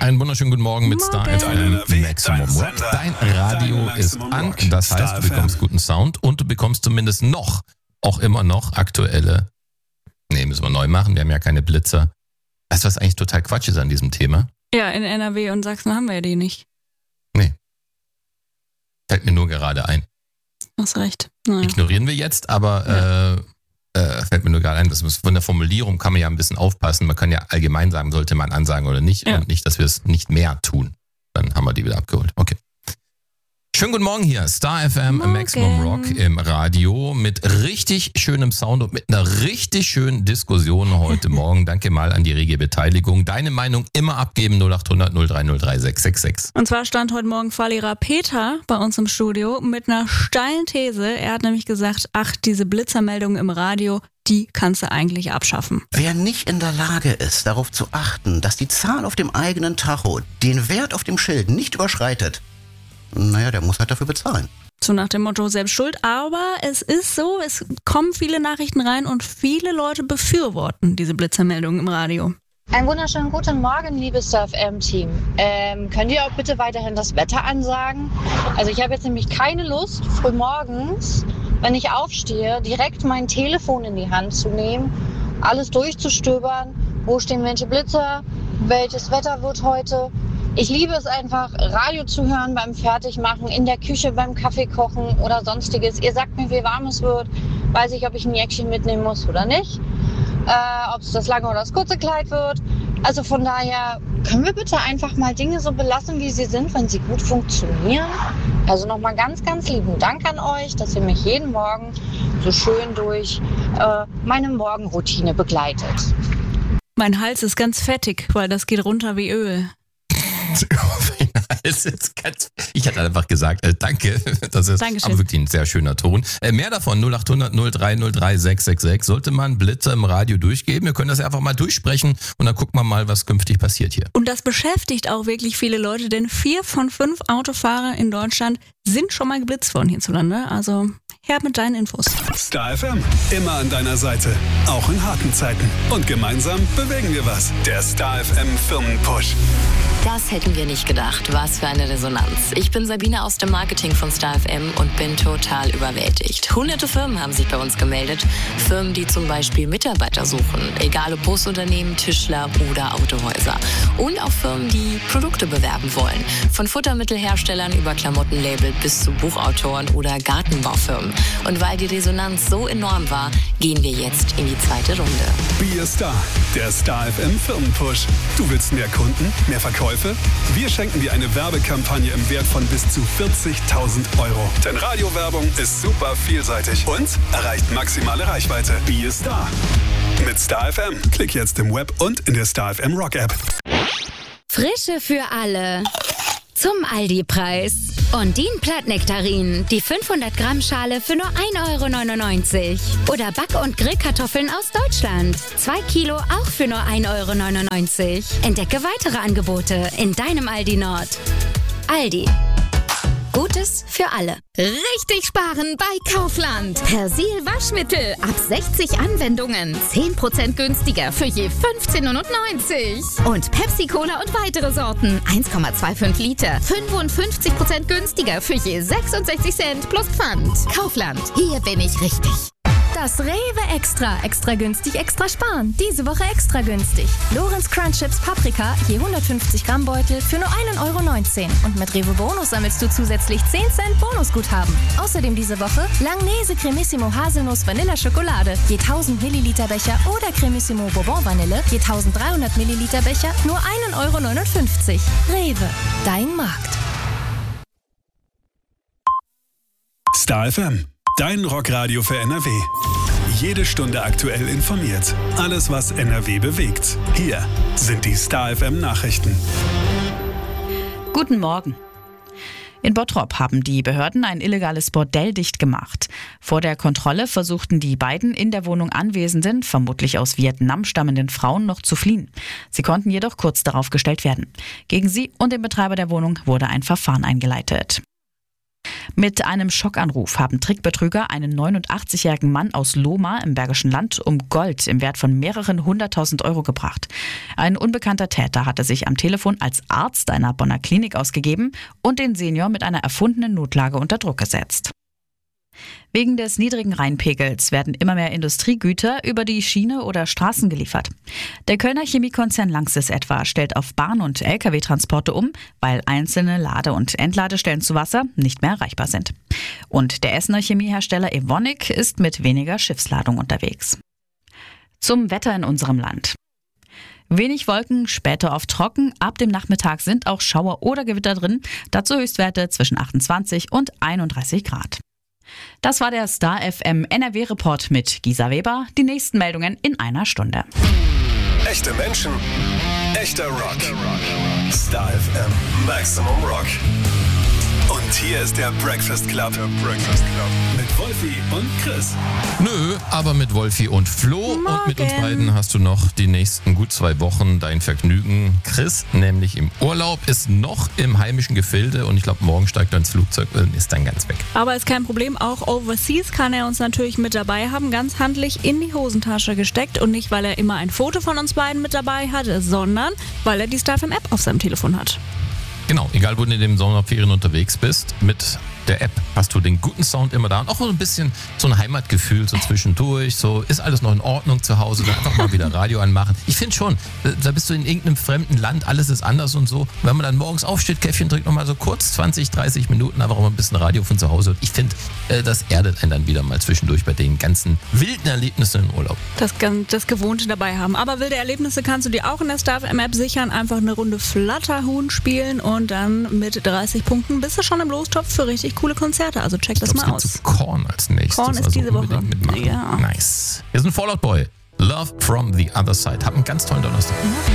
Einen wunderschönen guten Morgen mit Star FM Maximum Rock. Dein Radio ist an, das heißt, du bekommst guten Sound und du bekommst zumindest auch immer noch aktuelle, müssen wir neu machen, wir haben ja keine Blitzer. Weißt du, was eigentlich total Quatsch ist an diesem Thema? Ja, in NRW und Sachsen haben wir ja die nicht. Nee. Fällt mir nur gerade ein. Hast recht. Naja. Ignorieren wir jetzt, aber fällt mir nur gerade ein, von der Formulierung kann man ja ein bisschen aufpassen. Man kann ja allgemein sagen, sollte man ansagen oder nicht und nicht, dass wir es nicht mehr tun. Dann haben wir die wieder abgeholt. Okay. Schönen guten Morgen hier, Star FM Maximum Rock im Radio mit richtig schönem Sound und mit einer richtig schönen Diskussion heute Morgen. Danke mal an die rege Beteiligung. Deine Meinung immer abgeben, 0800 030 666. Und zwar stand heute Morgen Fahrlehrer Peter bei uns im Studio mit einer steilen These. Er hat nämlich gesagt, diese Blitzermeldungen im Radio, die kannst du eigentlich abschaffen. Wer nicht in der Lage ist, darauf zu achten, dass die Zahl auf dem eigenen Tacho den Wert auf dem Schild nicht überschreitet, der muss halt dafür bezahlen. So nach dem Motto, selbst schuld. Aber es ist so, es kommen viele Nachrichten rein und viele Leute befürworten diese Blitzermeldungen im Radio. Einen wunderschönen guten Morgen, liebes Star FM-Team. Könnt ihr auch bitte weiterhin das Wetter ansagen? Also ich habe jetzt nämlich keine Lust, frühmorgens, wenn ich aufstehe, direkt mein Telefon in die Hand zu nehmen, alles durchzustöbern. Wo stehen welche Blitzer? Welches Wetter wird heute? Ich liebe es einfach, Radio zu hören beim Fertigmachen, in der Küche, beim Kaffeekochen oder sonstiges. Ihr sagt mir, wie warm es wird, weiß ich, ob ich ein Jäckchen mitnehmen muss oder nicht. Ob es das lange oder das kurze Kleid wird. Also von daher, können wir bitte einfach mal Dinge so belassen, wie sie sind, wenn sie gut funktionieren? Also nochmal ganz, ganz lieben Dank an euch, dass ihr mich jeden Morgen so schön durch meine Morgenroutine begleitet. Mein Hals ist ganz fettig, weil das geht runter wie Öl. Ich hatte einfach gesagt, danke, das ist aber wirklich ein sehr schöner Ton. Mehr davon, 0800 030 666, sollte man Blitzer im Radio durchgeben. Wir können das einfach mal durchsprechen und dann gucken wir mal, was künftig passiert hier. Und das beschäftigt auch wirklich viele Leute, denn 4 von 5 Autofahrer in Deutschland sind schon mal geblitzt worden hierzulande. Also her mit deinen Infos. Star FM, immer an deiner Seite, auch in harten Zeiten. Und gemeinsam bewegen wir was. Der Star FM Firmenpush. Das hätten wir nicht gedacht. Was für eine Resonanz. Ich bin Sabine aus dem Marketing von Star FM und bin total überwältigt. Hunderte Firmen haben sich bei uns gemeldet. Firmen, die zum Beispiel Mitarbeiter suchen. Egal ob Busunternehmen, Tischler oder Autohäuser. Und auch Firmen, die Produkte bewerben wollen. Von Futtermittelherstellern über Klamottenlabel bis zu Buchautoren oder Gartenbaufirmen. Und weil die Resonanz so enorm war, gehen wir jetzt in die zweite Runde. Be a Star, der Star FM Firmenpush. Du willst mehr Kunden, mehr Verkäufe? Wir schenken dir eine Werbekampagne im Wert von bis zu 40.000 €. Denn Radiowerbung ist super vielseitig und erreicht maximale Reichweite. Be a Star. Mit Star FM. Klick jetzt im Web und in der Star FM Rock App. Frische für alle. Zum Aldi-Preis. Ondine Plattnektarinen, die 500 Gramm Schale für nur 1,99 €. Oder Back- und Grillkartoffeln aus Deutschland. 2 Kilo auch für nur 1,99 €. Entdecke weitere Angebote in deinem Aldi Nord. Aldi. Gutes für alle. Richtig sparen bei Kaufland. Persil Waschmittel ab 60 Anwendungen. 10% günstiger für je 15,99 €. Und Pepsi Cola und weitere Sorten. 1,25 Liter. 55% günstiger für je 66 Cent plus Pfand. Kaufland. Hier bin ich richtig. Das Rewe Extra. Extra günstig, extra sparen. Diese Woche extra günstig. Lorenz Crunch Chips Paprika, je 150 Gramm Beutel für nur 1,19 €. Und mit Rewe Bonus sammelst du zusätzlich 10 Cent Bonusguthaben. Außerdem diese Woche Langnese Cremissimo Haselnuss Vanilla Schokolade, je 1000 Milliliter Becher oder Cremissimo Bourbon Vanille, je 1300 Milliliter Becher, nur 1,59 €. Rewe, dein Markt. Star FM, dein Rockradio für NRW. Jede Stunde aktuell informiert. Alles, was NRW bewegt. Hier sind die Star FM Nachrichten. Guten Morgen. In Bottrop haben die Behörden ein illegales Bordell dicht gemacht. Vor der Kontrolle versuchten die beiden in der Wohnung anwesenden, vermutlich aus Vietnam stammenden Frauen noch zu fliehen. Sie konnten jedoch kurz darauf gestellt werden. Gegen sie und den Betreiber der Wohnung wurde ein Verfahren eingeleitet. Mit einem Schockanruf haben Trickbetrüger einen 89-jährigen Mann aus Lohmar im Bergischen Land um Gold im Wert von mehreren 100.000 Euro gebracht. Ein unbekannter Täter hatte sich am Telefon als Arzt einer Bonner Klinik ausgegeben und den Senior mit einer erfundenen Notlage unter Druck gesetzt. Wegen des niedrigen Rheinpegels werden immer mehr Industriegüter über die Schiene oder Straßen geliefert. Der Kölner Chemiekonzern Lanxess etwa stellt auf Bahn- und Lkw-Transporte um, weil einzelne Lade- und Entladestellen zu Wasser nicht mehr erreichbar sind. Und der Essener Chemiehersteller Evonik ist mit weniger Schiffsladung unterwegs. Zum Wetter in unserem Land. Wenig Wolken, später oft trocken. Ab dem Nachmittag sind auch Schauer oder Gewitter drin. Dazu Höchstwerte zwischen 28 und 31 Grad. Das war der Star FM NRW-Report mit Gisa Weber. Die nächsten Meldungen in einer Stunde. Echte Menschen, echter Rock. Star FM Maximum Rock. Und hier ist der Breakfast Club. Mit Wolfi und Chris. Nö, aber mit Wolfi und Flo. Morgen. Und mit uns beiden hast du noch die nächsten gut 2 Wochen dein Vergnügen. Chris, nämlich im Urlaub, ist noch im heimischen Gefilde und ich glaube, morgen steigt er ins Flugzeug und ist dann ganz weg. Aber ist kein Problem, auch overseas kann er uns natürlich mit dabei haben, ganz handlich in die Hosentasche gesteckt und nicht, weil er immer ein Foto von uns beiden mit dabei hat, sondern weil er die Star FM App auf seinem Telefon hat. Genau, egal wo du in den Sommerferien unterwegs bist, mit der App hast du den guten Sound immer da und auch so ein bisschen so ein Heimatgefühl so zwischendurch, so ist alles noch in Ordnung zu Hause, dann einfach mal wieder Radio anmachen. Ich finde schon, da bist du in irgendeinem fremden Land, alles ist anders und so. Wenn man dann morgens aufsteht, Käffchen trinkt, nochmal so kurz 20, 30 Minuten, einfach mal ein bisschen Radio von zu Hause. Und ich finde, das erdet einen dann wieder mal zwischendurch bei den ganzen wilden Erlebnissen im Urlaub. Das Gewohnte dabei haben. Aber wilde Erlebnisse kannst du dir auch in der Star FM App sichern. Einfach eine Runde Flatterhuhn spielen und dann mit 30 Punkten bist du schon im Lostopf für richtig coole Konzerte. Also check das mal aus. Es gibt so Korn als nächstes. Korn ist diese Woche. Mitmachen. Ja. Nice. Hier ist ein Fall Out Boy. Love from the Other Side. Hab einen ganz tollen Donnerstag. Ja.